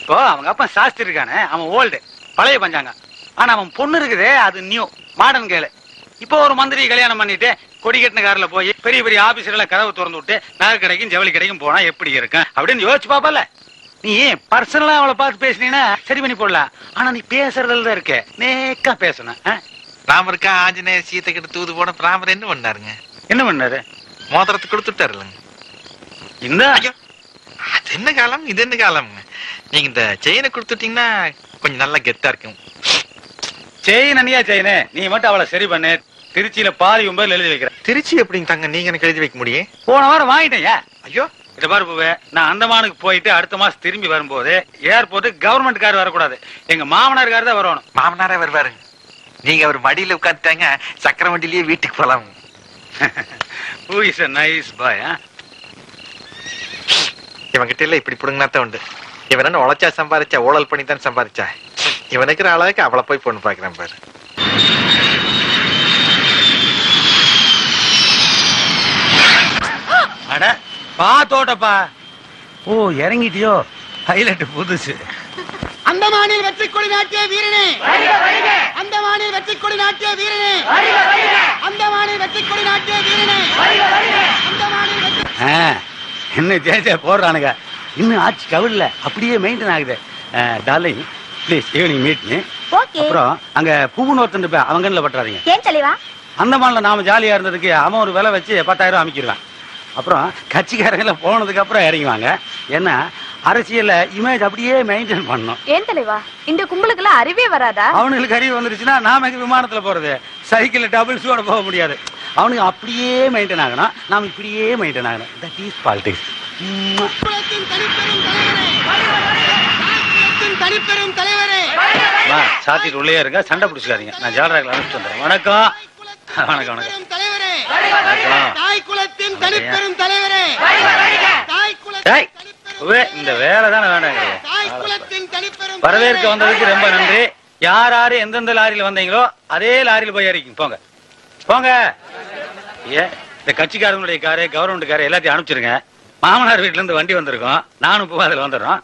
இப்போ அவங்க அப்பா சாஸ்திரி இருக்கானே, அவன் ஓல்டு பழைய பஞ்சாங்க. ஆனா அவன் பொண்ணு இருக்குதே அது நியூ மாடர்ன் கேளு. இப்போ ஒரு மந்திரி கல்யாணம் பண்ணிட்டு கொடி கட்டின கார்ல போய் பெரிய பெரிய ஆபீசர்ல கதவை திறந்து விட்டு நகை கடைக்கும் ஜவுளி கடைக்கும் போனா எப்படி இருக்கும் அப்படின்னு யோசிச்சு பாப்பல. நீ பர்சனலா அவளை பார்த்து பேசினீங்கன்னா சரி பண்ணி போடலாம். ஆனா நீ பேசுறதுல தான் இருக்க, நேக்கா பேசணும். ராமருக்கா ஆஞ்சநேயர் சீத்தை கிட்ட தூது போன ராமர் என்ன பண்ணாருங்க? என்ன பண்ணாரு? மோதிரத்தை கொடுத்துட்டாருலங்க. இந்த அது என்ன காலம் இது என்ன காலம்? நீங்க இந்த செயினை கொடுத்துட்டீங்கன்னா கொஞ்சம் நல்லா கெத்தா இருக்கும். செயின் அண்ணியா செயினு, நீ மட்டும் அவளை சரி பண்ணு. திருச்சியில பாதி 9 எழுதி வைக்கிறேன். திருச்சி எப்படிங்க தங்க நீங்க எனக்கு எழுதி வைக்க முடியும்? போன வாரம் வாங்கிட்டேன். ஐயோ இத பாரு பூவே, நான் அந்தமானுக்கு போயிட்டு அடுத்த மாசம் திரும்பி வரும்போது ஏர்போர்ட் கவர்மெண்ட் கார் வரக்கூடாது, எங்க மாமனார் கார் தான் வரணும். மாமனாரே வருவாருங்க. நீங்க அவர் மடியில உட்காந்துட்டாங்க, சக்கர வண்டியிலேயே வீட்டுக்கு போலாம். Who is a nice boy, இவன்கிட்ட இல்ல இப்படி புடுங்கினாத்தான் உண்டு. இவன் என்ன உழைச்சா சம்பாதிச்சா, ஊழல் பண்ணி தான் சம்பாதிச்சா. இவனுக்கு அளவுக்கு அவளை போய் பொண்ணு பாக்குறான் பாரு. அட பாத்தோட்டப்பா. ஓ இறங்கிட்டியோ? ஹைலைட் புதுசு. அந்தமானில் வெற்றி கொடி நாட்டிய வீரனே, அந்தமானில் வெற்றி கொடி நாட்டிய வீரனே, அந்தமானில் வெற்றி கொடி நாட்டிய வீரனே, அந்தமானில் வெற்றி. என்ன ஜெய போடுறானுங்க, இன்னும் ஆட்சி கவிழ்ல அப்படியே மெயின்டைன் ஆகுது. Darling please evening meet me. அப்புறம் அங்க பூவுன்னு ஒருத்தன் போய் அவங்க கண்ணில் பட்டுறாதீங்க. ஏன் தலைவா? அந்தமான்ல நாம ஜாலியா இருந்ததுக்கு அவன் ஒரு விலை வச்சு 10,000 அமைக்கிடுவான். அப்புறம் கட்சிக்காரங்கள போனதுக்கு அப்புறம் இறங்குவாங்க. ஏன்னா அரசியல்ல இமேஜ் அப்படியே மெயின்டைன் பண்ணணும். ஏன் தலைவா, இந்த கும்பலுக்கு எல்லாம் அறிவே வராதா? அவனுக்கு அறிவு வந்துருச்சுன்னா நாம விமானத்துல போறது, சைக்கிள் டபுள்ஸோட போக முடியாது. அவனுக்கு அப்படியே மெயின்டைன் ஆகணும், நாம இப்படியே மெயின்டைன் ஆகணும். That is politics. தனிப்பெரும் தலைவரே, சாத்திட்டு உள்ளே இருங்க, சண்டை பிடிச்சிக்காதீங்க. நான் ஜாலராக்ல அனுப்பிச்சு வந்துடுறேன். வணக்கம் வணக்கம் வணக்கம். தலைவரே, தாய் குலத்தின் தனிப்பெரும் தலைவரே, தாய் குலத்தின் இந்த வேலை தானே வேண்டாங்க. வரவேற்க வந்ததுக்கு ரொம்ப நன்றி. யார் யாரு எந்தெந்த லாரியில வந்தீங்களோ அதே லாரியில போய் இறக்கிங்க. போங்க போங்க. இந்த கட்சிக்காரங்களுடைய காரு கவர்மெண்ட் காரு எல்லாத்தையும் அனுப்பிச்சிருங்க. மாமனார் வீட்டுல இருந்து வண்டி வந்திருக்கோம், நானும் இப்போ அதுல வந்துடுறோம்.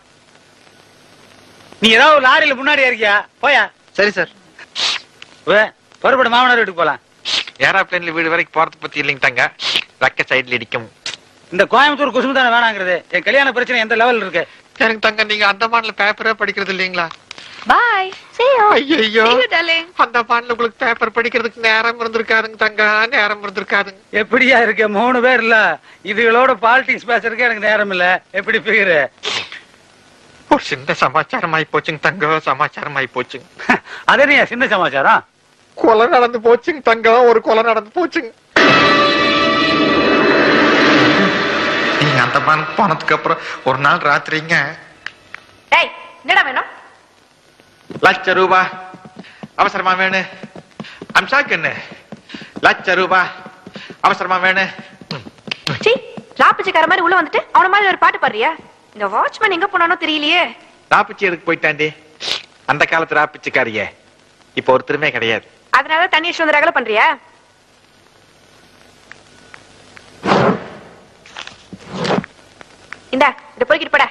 நீ ஏதாவது லாரியில முன்னாடி இருக்கியா? போயா. சரி சார். புறப்பட மாமனார் வீட்டுக்கு போலாம். ஏரோப்ளேன்ல வீடு வரைக்கும் போறது பத்தி இல்லைங்க தங்க, ரெக்க சைட்ல இடிக்கும். இந்த கோயம்புத்தூர் குசும்பு தானே வேணாங்கிறது. என் கல்யாண பிரச்சனை எந்த லெவல் இருக்கு? எனக்கு தங்க நீங்க அந்தமான்ல பேப்பரே படிக்கிறது இல்லீங்களா? பை. see you. ஐயோ see you darling. அந்தமான்ல உங்களுக்கு பேப்பர் படிக்கிறதுக்கு நேரம் இருந்திருக்காதுங்க தங்க, நேரம் இருந்திருக்காதுங்க. எப்படியா இருக்க? 3 பேர் இல்ல, இதுகளோட பாலிடிக்ஸ் பேசுறதுக்கு எனக்கு நேரம் இல்ல. எப்படி போயிரு? ஒரு சின்ன சமாச்சாரம் ஆயி போச்சுங்க தங்க, சமாச்சாரம் ஆயி போச்சுங்க. அதே சின்ன சமாச்சாரம். கொலை நடந்து போச்சுங்க தங்க, ஒரு கொலை நடந்து போச்சுங்க. நீங்க அந்தமான் போனதுக்கு அப்புறம் ஒரு நாள் ராத்திரிங்க. டேய் என்னடா வேணும்? ₹1,00,000 அவசரமா வேணும். அம்சாக்கு என்ன ₹1,00,000 அவசரமா வேணும். சீ, லாப்பிச்சக்கார மாதிரி உள்ள வந்துட்டு அவன மாதிரி ஒரு பாட்டு பாடுறியா? இந்த வாட்ச்மேன் எங்க போனானோ தெரியலையே. ராப்பிச்சி எதுக்கு போயிட்டாண்டி? அந்த காலத்து ராப்பிச்சுக்காரியே இப்ப ஒருத்தருமே கிடையாது. அதனால தண்ணி வந்து ரகல பண்றியா? இந்தா இத பொறுக்கிட்டு போடா.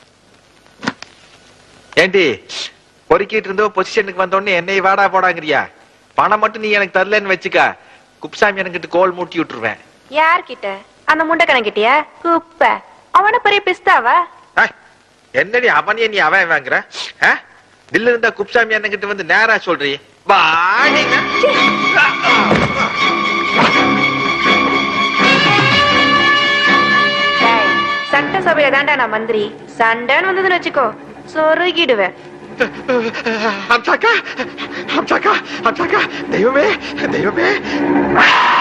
ஏண்டி பொறுக்கிட்டு இருந்தோ பொசிஷனுக்கு வந்த உடனே என்னை வாடா போடாங்கறியா? பணம் மட்டும் நீ எனக்கு தரலன்னு வச்சுக்க, குப்சாமி எனக்கிட்ட கோல் மூட்டி விட்டுருவேன். யார்கிட்ட? அந்த முண்டக்கணங்கிட்டியா? குப்ப அவன பெரிய பிஸ்தாவா? என்னடி அவனே நீ அவன் வாங்குற? தில்ல இருந்தா குப்சாமி எனக்கிட்ட வந்து நேரா சொல்றீ வாங்க. சட்டசபையில தாண்டா நான் மந்திரி. சண்டைன்னு வந்ததுன்னு வச்சுக்கோ, சொருகிடுவேன். அம்சாக்கா அம்சாக்கா அம்சாக்கா, தெய்வமே தெய்வமே.